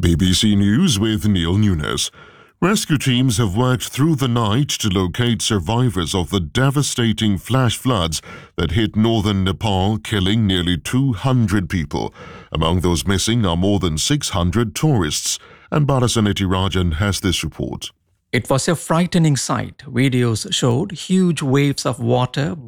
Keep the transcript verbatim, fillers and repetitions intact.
B B C News with Neil Nunes. Rescue teams have worked through the night to locate survivors of the devastating flash floods that hit northern Nepal, killing nearly two hundred people. Among those missing are more than six hundred tourists. And Balasaneti Rajan has this report. It was a frightening sight. Videos showed huge waves of water